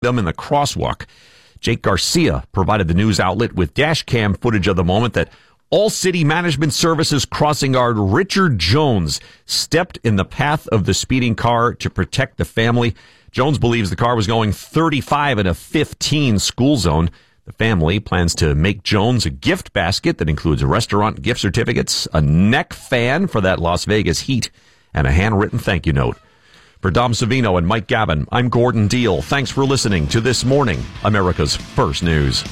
them in the crosswalk. Jake Garcia provided the news outlet with dash cam footage of the moment that All City Management Services crossing guard Richard Jones stepped in the path of the speeding car to protect the family. Jones believes the car was going 35 in a 15 school zone. The family plans to make Jones a gift basket that includes a restaurant gift certificates, a neck fan for that Las Vegas heat, and a handwritten thank you note. For Dom Savino and Mike Gavin, I'm Gordon Deal. Thanks for listening to This Morning, America's First News.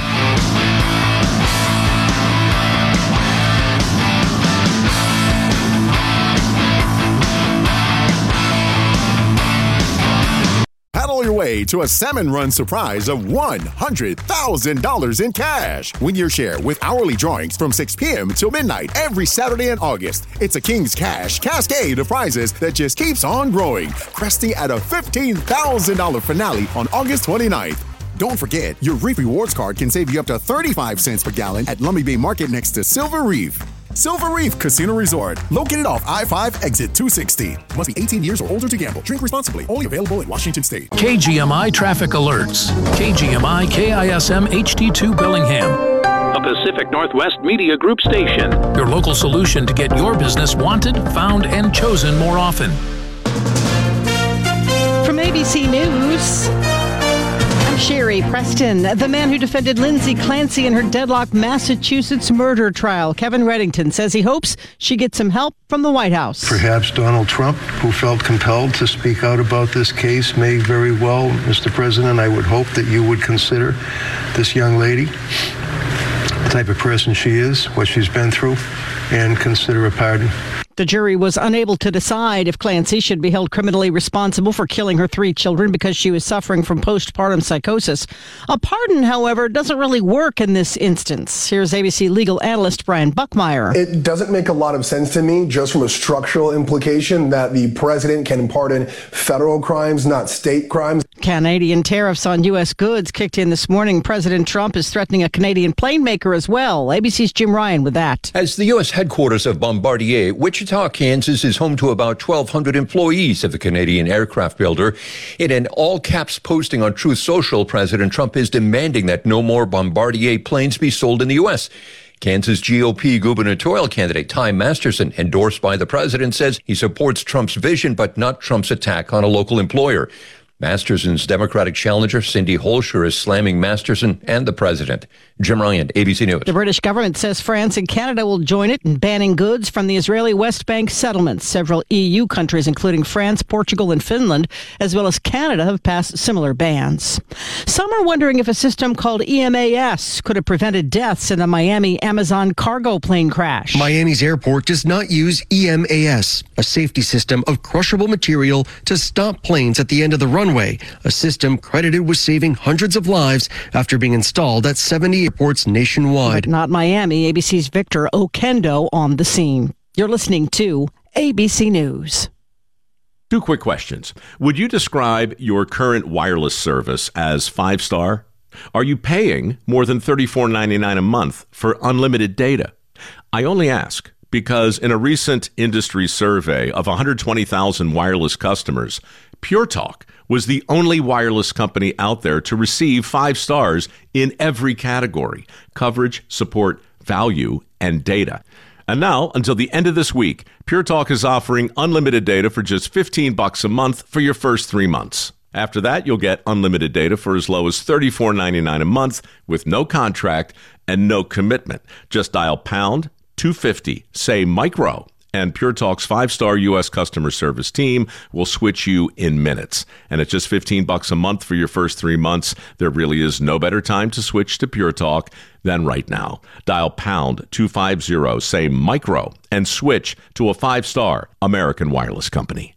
Paddle your way to a Salmon Run surprise of $100,000 in cash. Win your share with hourly drawings from 6 p.m. till midnight every Saturday in August. It's a King's Cash cascade of prizes that just keeps on growing, cresting at a $15,000 finale on August 29th. Don't forget, your Reef Rewards card can save you up to 35 cents per gallon at Lummi Bay Market next to Silver Reef. Silver Reef Casino Resort, located off I-5 exit 260. Must be 18 years or older to gamble. Drink responsibly. Only available in Washington State. KGMI Traffic Alerts. KGMI KISM HD2 Bellingham. A Pacific Northwest Media Group station. Your local solution to get your business wanted, found, and chosen more often. From ABC News, I'm Sherry Preston. The man who defended Lindsay Clancy in her deadlocked Massachusetts murder trial, Kevin Reddington, says he hopes she gets some help from the White House. Perhaps Donald Trump, who felt compelled to speak out about this case, may very well, Mr. President, I would hope that you would consider this young lady, the type of person she is, what she's been through, and consider a pardon. The jury was unable to decide if Clancy should be held criminally responsible for killing her 3 children because she was suffering from postpartum psychosis. A pardon, however, doesn't really work in this instance. Here's ABC legal analyst Brian Buckmeyer. It doesn't make a lot of sense to me, just from a structural implication, that the president can pardon federal crimes, not state crimes. Canadian tariffs on U.S. goods kicked in this morning. President Trump is threatening a Canadian plane maker as well. ABC's Jim Ryan with that. As the U.S. headquarters of Bombardier, Wichita, Kansas is home to about 1,200 employees of the Canadian aircraft builder. In an all-caps posting on Truth Social, President Trump is demanding that no more Bombardier planes be sold in the U.S. Kansas GOP gubernatorial candidate Ty Masterson, endorsed by the president, says he supports Trump's vision but not Trump's attack on a local employer. Masterson's Democratic challenger, Cindy Holscher, is slamming Masterson and the president. Jim Ryan, ABC News. The British government says France and Canada will join it in banning goods from the Israeli West Bank settlements. Several EU countries, including France, Portugal, and Finland, as well as Canada, have passed similar bans. Some are wondering if a system called EMAS could have prevented deaths in the Miami Amazon cargo plane crash. Miami's airport does not use EMAS, a safety system of crushable material to stop planes at the end of the runway, a system credited with saving hundreds of lives after being installed at 70 airports nationwide. But not Miami. ABC's Victor Okendo on the scene. You're listening to ABC News. 2 quick questions. Would you describe your current wireless service as 5-star? Are you paying more than $34.99 a month for unlimited data? I only ask because in a recent industry survey of 120,000 wireless customers, Pure Talk was the only wireless company out there to receive 5 stars in every category: coverage, support, value, and data. And now, until the end of this week, Pure Talk is offering unlimited data for just $15 a month for your first 3 months. After that, you'll get unlimited data for as low as $34.99 a month with no contract and no commitment. Just dial pound 250, say micro, and Pure Talk's 5-star U.S. customer service team will switch you in minutes. And at just $15 a month for your first 3 months, there really is no better time to switch to Pure Talk than right now. Dial pound 250, say micro, and switch to a 5-star American wireless company.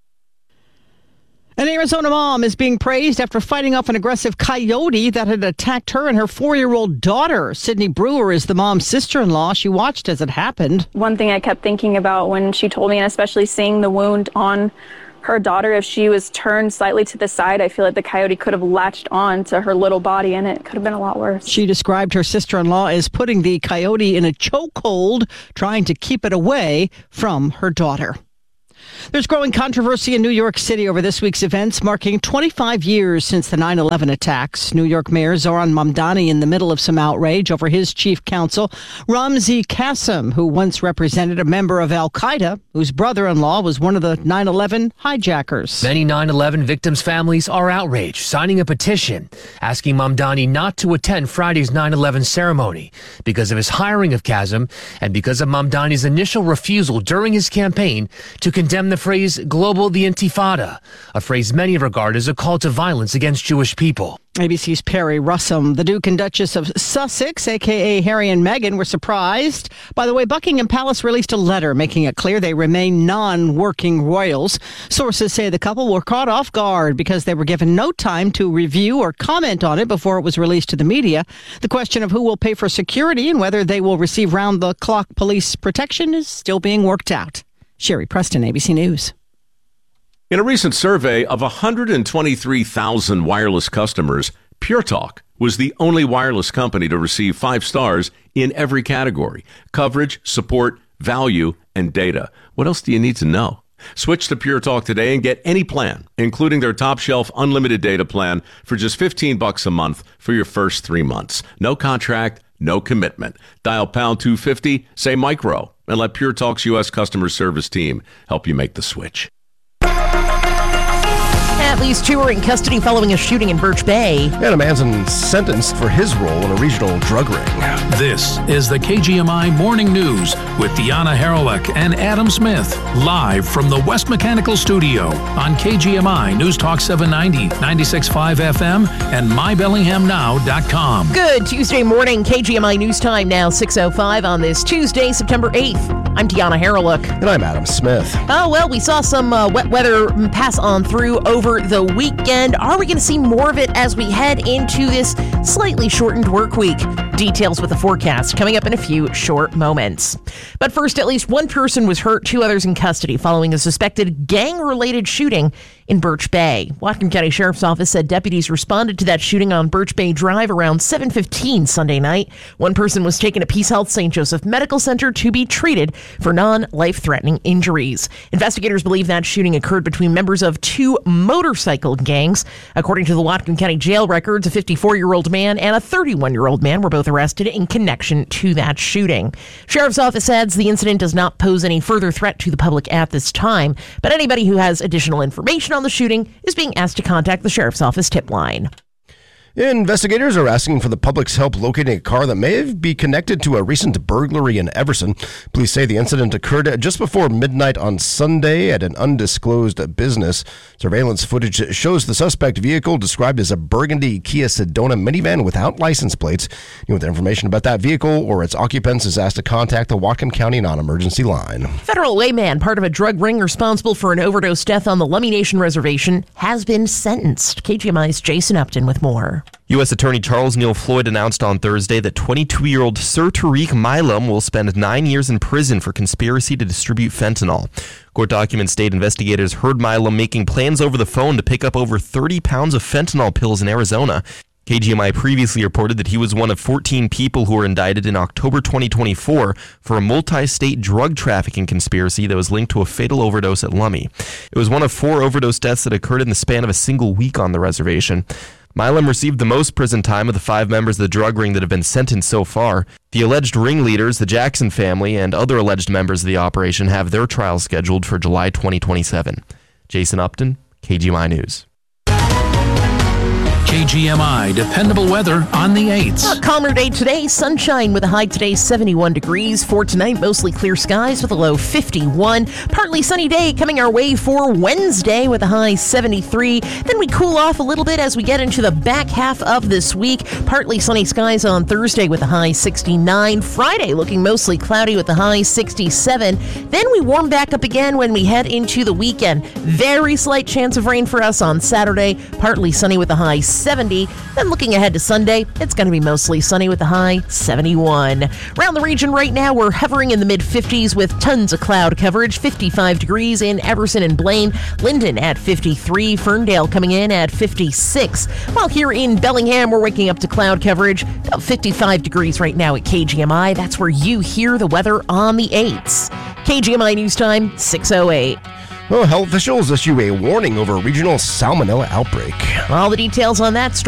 An Arizona mom is being praised after fighting off an aggressive coyote that had attacked her and her 4-year-old daughter. Sydney Brewer is the mom's sister-in-law. She watched as it happened. One thing I kept thinking about when she told me, and especially seeing the wound on her daughter, if she was turned slightly to the side, I feel like the coyote could have latched on to her little body and it could have been a lot worse. She described her sister-in-law as putting the coyote in a chokehold, trying to keep it away from her daughter. There's growing controversy in New York City over this week's events, marking 25 years since the 9/11 attacks. New York Mayor Zohran Mamdani in the middle of some outrage over his chief counsel, Ramzi Qasem, who once represented a member of al-Qaeda, whose brother-in-law was one of the 9/11 hijackers. Many 9/11 victims' families are outraged, signing a petition asking Mamdani not to attend Friday's 9/11 ceremony because of his hiring of Qasem and because of Mamdani's initial refusal during his campaign to condemn the phrase global the Intifada, a phrase many regard as a call to violence against Jewish people. ABC's Perry Russum. The Duke and Duchess of Sussex, a.k.a. Harry and Meghan, were surprised by the way Buckingham Palace released a letter making it clear they remain non-working royals. Sources say the couple were caught off guard because they were given no time to review or comment on it before it was released to the media. The question of who will pay for security and whether they will receive round-the-clock police protection is still being worked out. Sherry Preston, ABC News. In a recent survey of 123,000 wireless customers, Pure Talk was the only wireless company to receive 5 stars in every category: coverage, support, value, and data. What else do you need to know? Switch to Pure Talk today and get any plan, including their top shelf unlimited data plan for just $15 a month for your first 3 months. No contract, no commitment. Dial pound 250, say micro, and let Pure Talk's U.S. customer service team help you make the switch. At least 2 are in custody following a shooting in Birch Bay. And a man's sentenced for his role in a regional drug ring. This is the KGMI Morning News with Deanna Haralick and Adam Smith, live from the West Mechanical Studio on KGMI News Talk 790, 96.5 FM, and mybellinghamnow.com. Good Tuesday morning, KGMI News Time now 6:05 on this Tuesday, September 8th. I'm Deanna Haralick. And I'm Adam Smith. Oh, well, we saw some wet weather pass on through over the weekend. Are we going to see more of it as we head into this slightly shortened work week? Details with the forecast coming up in a few short moments. But first, at least one person was hurt, 2 others in custody following a suspected gang-related shooting in Birch Bay. Whatcom County Sheriff's Office said deputies responded to that shooting on Birch Bay Drive around 7:15 Sunday night. One person was taken to Peace Health St. Joseph Medical Center to be treated for non-life-threatening injuries. Investigators believe that shooting occurred between members of 2 motorcycle gangs. According to the Whatcom County jail records, a 54-year-old man and a 31-year-old man were both arrested in connection to that shooting. Sheriff's Office adds the incident does not pose any further threat to the public at this time, but anybody who has additional information on the shooting is being asked to contact the Sheriff's Office tip line. Investigators are asking for the public's help locating a car that may be connected to a recent burglary in Everson. Police say the incident occurred just before midnight on Sunday at an undisclosed business. Surveillance footage shows the suspect vehicle described as a burgundy Kia Sedona minivan without license plates. With information about that vehicle or its occupants is asked to contact the Whatcom County non-emergency line. Federal layman, part of a drug ring responsible for an overdose death on the Lummi Nation Reservation, has been sentenced. KGMI's Jason Upton with more. U.S. Attorney Charles Neal Floyd announced on Thursday that 22-year-old Sir Tariq Milam will spend 9 years in prison for conspiracy to distribute fentanyl. Court documents state investigators heard Milam making plans over the phone to pick up over 30 pounds of fentanyl pills in Arizona. KGMI previously reported that he was one of 14 people who were indicted in October 2024 for a multi-state drug trafficking conspiracy that was linked to a fatal overdose at Lummi. It was one of 4 overdose deaths that occurred in the span of a single week on the reservation. Milam received the most prison time of the 5 members of the drug ring that have been sentenced so far. The alleged ringleaders, the Jackson family, and other alleged members of the operation have their trials scheduled for July 2027. Jason Upton, KGMI News. KGMI dependable weather on the 8s. A calmer day today, sunshine with a high today 71 degrees. For tonight, mostly clear skies with a low 51. Partly sunny day coming our way for Wednesday with a high 73. Then we cool off a little bit as we get into the back half of this week. Partly sunny skies on Thursday with a high 69. Friday looking mostly cloudy with a high 67. Then we warm back up again when we head into the weekend. Very slight chance of rain for us on Saturday. Partly sunny with a high 70. Then looking ahead to Sunday, it's going to be mostly sunny with a high 71. Around the region right now, we're hovering in the mid-50s with tons of cloud coverage. 55 degrees in Everson and Blaine. Linden at 53. Ferndale coming in at 56. While here in Bellingham, we're waking up to cloud coverage. About 55 degrees right now at KGMI. That's where you hear the weather on the 8s. KGMI News Time, 6:08. Well, health officials issue a warning over a regional salmonella outbreak. All the details on that story